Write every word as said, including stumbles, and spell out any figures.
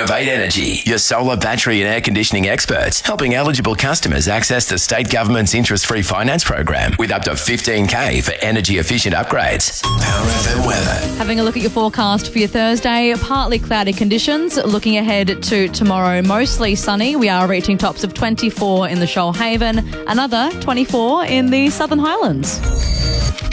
Innovate Energy, your solar, battery and air conditioning experts, helping eligible customers access the state government's interest-free finance program with up to fifteen K for energy-efficient upgrades. Power F M weather. Having a look at your forecast for your Thursday, partly cloudy conditions. Looking ahead to tomorrow, mostly sunny. We are reaching tops of twenty-four in the Shoalhaven, another twenty-four in the Southern Highlands.